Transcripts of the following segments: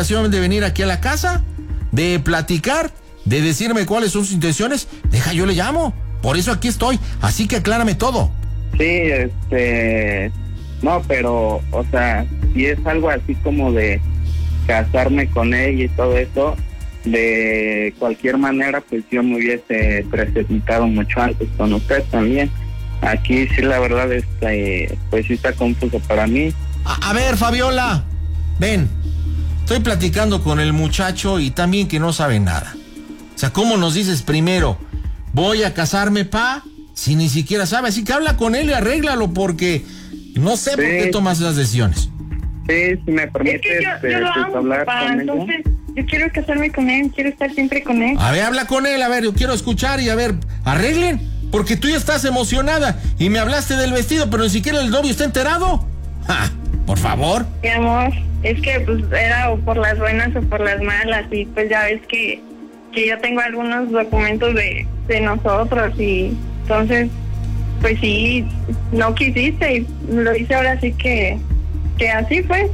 ocasión de venir aquí a la casa, de platicar, de decirme cuáles son sus intenciones, deja, yo le llamo. Por eso aquí estoy, así que aclárame todo. Sí, no, pero, o sea, si es algo así como de casarme con ella y todo eso, de cualquier manera, pues yo me hubiese presentado mucho antes con usted también. Aquí sí, la verdad, pues sí está confuso para mí. A ver, Fabiola, ven, estoy platicando con el muchacho y también que no sabe nada. O sea, ¿cómo nos dices primero, voy a casarme, si ni siquiera sabe? Así que habla con él y arréglalo, porque no sé por qué tomas esas decisiones. Sí, si me permites, es que yo lo amo, hablar papá, con entonces yo quiero casarme con él, quiero estar siempre con él. A ver, habla con él, a ver, yo quiero escuchar y a ver, arreglen, porque tú ya estás emocionada y me hablaste del vestido, pero ni siquiera el novio está enterado. Por favor. Mi amor, es que pues era o por las buenas o por las malas, y pues ya ves que yo tengo algunos documentos de nosotros, y entonces pues sí, no quisiste y lo hice ahora, sí que así fue.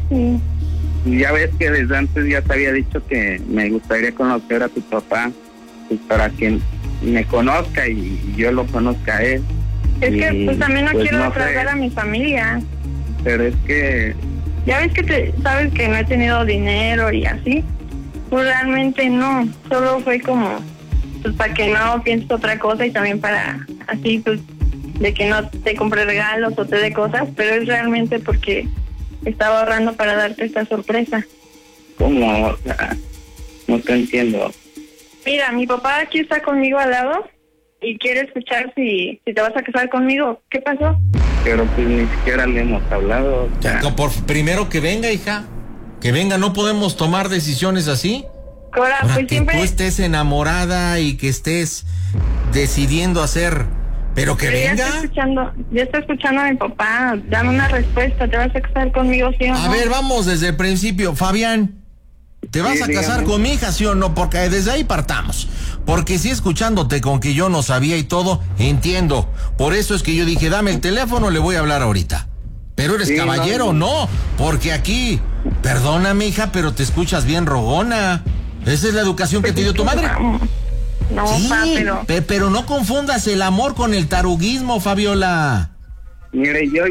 Y ya ves que desde antes ya te había dicho que me gustaría conocer a tu papá, pues para que me conozca y yo lo conozca a él. Es que pues también no quiero no defraudar a mi familia. Pero es que... Ya ves que sabes que no he tenido dinero y así. Pues realmente no, solo fue como pues para que no pienses otra cosa, y también para así pues de que no te compre regalos o te dé cosas, pero es realmente porque estaba ahorrando para darte esta sorpresa. ¿Cómo? O sea, no te entiendo. Mira, mi papá aquí está conmigo al lado y quiere escuchar si te vas a casar conmigo. ¿Qué pasó? Pero pues ni siquiera le hemos hablado. O sea, primero que venga, hija. Que venga, no podemos tomar decisiones así. Cora, Ahora, pues que siempre... tú estés enamorada y que estés decidiendo hacer, pero que venga. Ya está escuchando a mi papá. Dame una respuesta. ¿Te vas a casar conmigo, sí o no? A ver, vamos desde el principio. Fabián, ¿te vas a casar con mi hija, sí o no? Porque desde ahí partamos. Porque si escuchándote con que yo no sabía y todo, entiendo. Por eso es que yo dije, dame el teléfono, le voy a hablar ahorita. Pero eres caballero, no. Porque aquí, perdóname, hija, pero te escuchas bien rogona. ¿Esa es la educación que te dio tu madre? No, sí, pa, pero no confundas el amor con el taruguismo, Fabiola. Mire, yo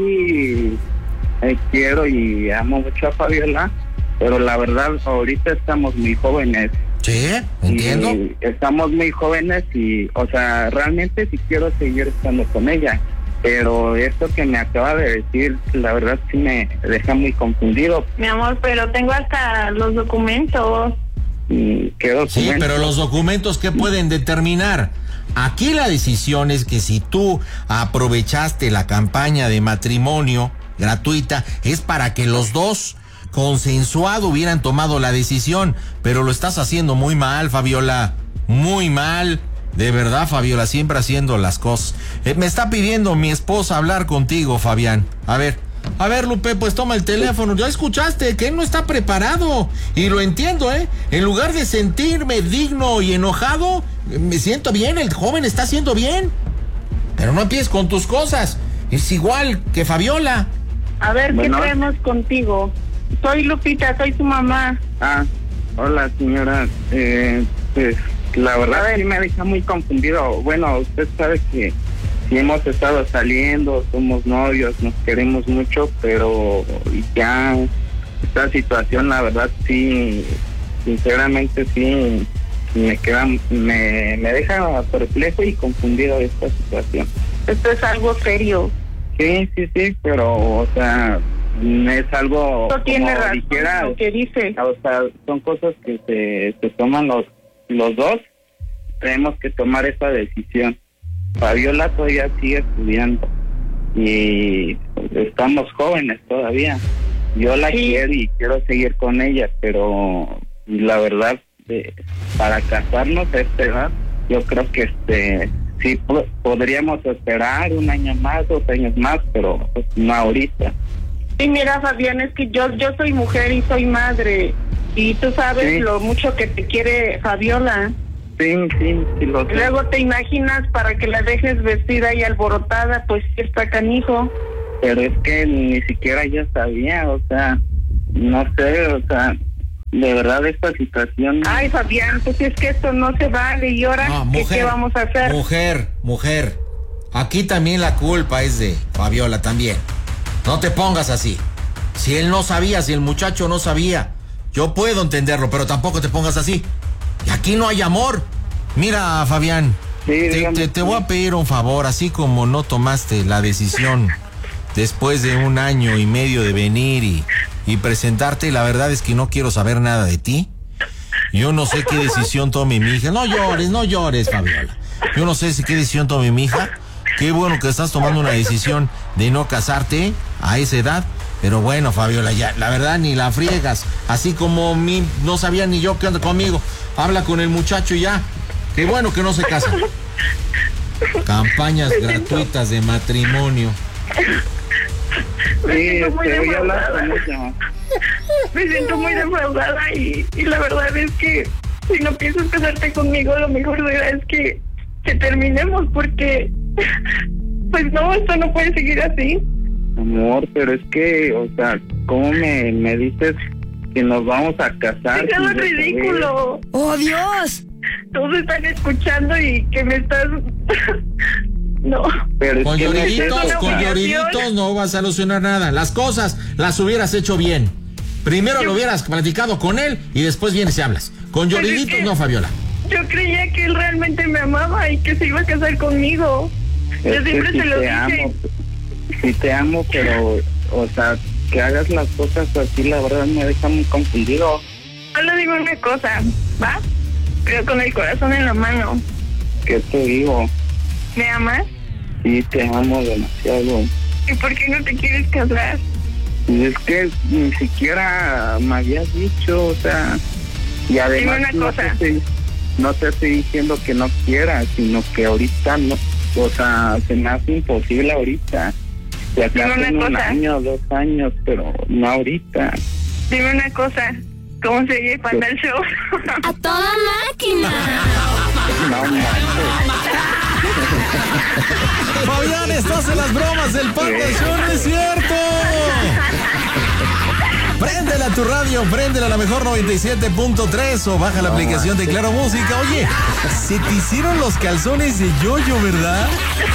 sí quiero y amo mucho a Fabiola, pero la verdad ahorita estamos muy jóvenes. Sí, entiendo. Y estamos muy jóvenes y, o sea, realmente sí quiero seguir estando con ella, pero esto que me acaba de decir, la verdad sí me deja muy confundido. Mi amor, pero tengo hasta los documentos. ¿Qué documentos? Sí, pero los documentos, ¿qué pueden determinar? Aquí la decisión es que si tú aprovechaste la campaña de matrimonio gratuita, es para que los dos consensuado hubieran tomado la decisión, pero lo estás haciendo muy mal, Fabiola, muy mal. De verdad, Fabiola, siempre haciendo las cosas. Me está pidiendo mi esposa hablar contigo, Fabián. A ver, Lupe, pues toma el teléfono. Ya escuchaste que él no está preparado. Y lo entiendo, ¿eh? En lugar de sentirme digno y enojado, me siento bien, el joven está haciendo bien. Pero no empieces con tus cosas. Es igual que Fabiola. A ver, ¿qué traemos contigo? Soy Lupita, soy tu mamá. Hola, señora. Pues la verdad sí me deja muy confundido. Bueno, usted sabe que sí hemos estado saliendo, somos novios, nos queremos mucho, pero ya esta situación, la verdad sí, sinceramente sí me deja perplejo y confundido esta situación. Esto es algo serio. Sí, pero, o sea, es algo... No tiene razón lo que dice. O sea, son cosas que se toman los dos. Tenemos que tomar esa decisión. Fabiola todavía sigue estudiando y estamos jóvenes todavía. Yo la quiero y quiero seguir con ella, pero la verdad, para casarnos a esta edad, yo creo que sí podríamos esperar 1 año más, 2 años más, pero pues, no ahorita. Sí, mira, Fabián, es que yo soy mujer y soy madre, y tú sabes lo mucho que te quiere Fabiola. Sí, lo sé. Luego te imaginas para que la dejes vestida y alborotada, pues está canijo. Pero es que ni siquiera yo sabía, o sea, no sé, o sea, de verdad esta situación. Ay, Fabián, pues es que esto no se vale. Y ahora, No, mujer, ¿qué vamos a hacer? Mujer. Aquí también la culpa es de Fabiola también. No te pongas así. Si él no sabía, si el muchacho no sabía, yo puedo entenderlo, pero tampoco te pongas así. Y aquí no hay amor. Mira, Fabián, Sí, te voy a pedir un favor, así como no tomaste la decisión después de 1 año y medio de venir y presentarte, la verdad es que no quiero saber nada de ti. Yo no sé qué decisión tome mi hija. No llores, Fabiola. Yo no sé qué decisión tome mi hija. Qué bueno que estás tomando una decisión de no casarte a esa edad. Pero bueno, Fabiola, ya, la verdad ni la friegas. Así como no sabía ni yo qué onda conmigo. Habla con el muchacho y ya. Qué bueno que no se casa. Campañas gratuitas de matrimonio. Sí, muy voy a hablar defraudada. con ella. Me siento muy defraudada y la verdad es que si no piensas casarte conmigo, lo mejor será es que terminemos porque pues no, esto no puede seguir así. Amor, pero es que, o sea, ¿cómo me dices que nos vamos a casar? Déjalo sin yo ridículo. ¡Oh, Dios! Todos están escuchando y que me estás... No. saber? Pero es Con que no es eso, lloriditos, o con sea, lloriditos no vas a solucionar nada. Las cosas las hubieras hecho bien. Primero lo hubieras platicado con él y después vienes y hablas. Con Pero es lloriditos que- no, Fabiola. Yo creía que él realmente me amaba y que se iba a casar conmigo. Yo es que siempre sí se lo te dije. amo, sí te amo, pero, o sea, que hagas las cosas así, la verdad me deja muy confundido. Solo digo una cosa, ¿va? Pero con el corazón en la mano. ¿Qué te digo? ¿Me amas? Sí, te amo demasiado. ¿Y por qué no te quieres casar? Y es que ni siquiera me habías dicho, o sea, y además Dime una cosa. no te estoy diciendo que no quieras, sino que ahorita no, o sea, se me hace imposible ahorita. Si acaso Dime en una 1 cosa. año, 2 años, pero no ahorita. Dime una cosa, ¿cómo se oye Panda el Show? ¡A toda máquina! No manches. Fabián, estás en las bromas del Panda Show, no es cierto. Préndela a tu radio, préndela a la mejor 97.3 o baja la aplicación de Claro Música. Oye, se te hicieron los calzones de yoyo, ¿verdad?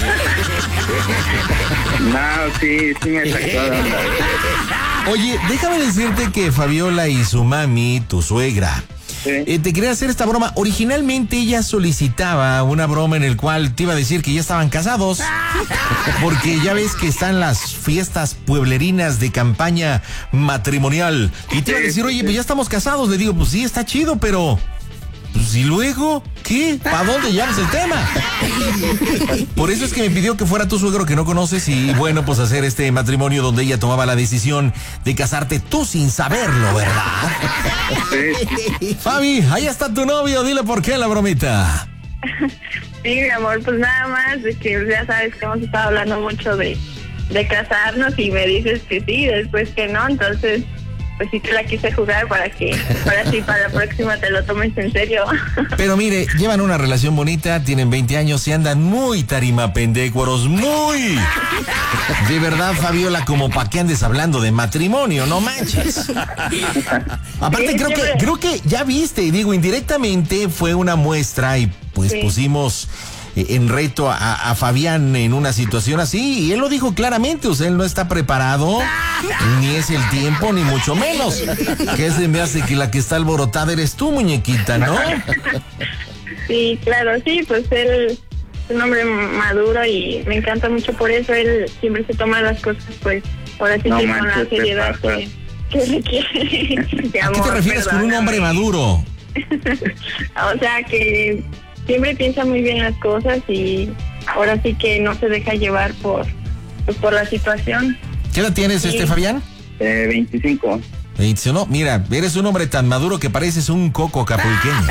No, sí me sacó de onda. Oye, déjame decirte que Fabiola y su mami, tu suegra, Sí. te quería hacer esta broma. Originalmente ella solicitaba una broma en el cual te iba a decir que ya estaban casados. Porque ya ves que están las fiestas pueblerinas de campaña matrimonial. Y te iba a decir, oye, pues ya estamos casados. Le digo, pues sí, está chido, pero... Pues, ¿y luego? ¿Qué? ¿Para dónde llevas el tema? Por eso es que me pidió que fuera tu suegro que no conoces y bueno, pues hacer este matrimonio donde ella tomaba la decisión de casarte tú sin saberlo, ¿verdad? Sí. Fabi, ahí está tu novio, dile por qué la bromita. Sí, mi amor, pues nada más de que ya sabes que hemos estado hablando mucho de casarnos y me dices que sí, después que no, entonces pues sí te la quise jugar para que ahora sí para la próxima te lo tomes en serio. Pero mire, llevan una relación bonita, tienen 20 años y andan muy tarimapendécuaros, muy. De verdad, Fabiola, como pa' que andes hablando de matrimonio, no manches. Aparte, Sí, creo que ya viste, digo, indirectamente fue una muestra y pues Sí. pusimos en reto a Fabián en una situación así y él lo dijo claramente, o sea, él no está preparado, ni es el tiempo, ni mucho menos. Que se me hace que la que está alborotada eres tú, muñequita, ¿no? Sí, claro, sí, pues él es un hombre maduro y me encanta mucho por eso, él siempre se toma las cosas pues ahora sí No que con la manches, te seriedad pasas. que requiere. Mi ¿A qué amor, te refieres con un hombre perdóname. maduro? O sea que siempre piensa muy bien las cosas y ahora sí que no se deja llevar por la situación. ¿Qué edad tienes, Sí. Fabián? 25. Y dice, no, mira, eres un hombre tan maduro que pareces un coco acapulqueño.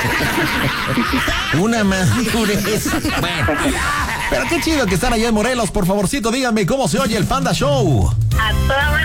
Una madurez. Bueno, pero qué chido que están allá en Morelos. Por favorcito, díganme cómo se oye el Panda Show. A toda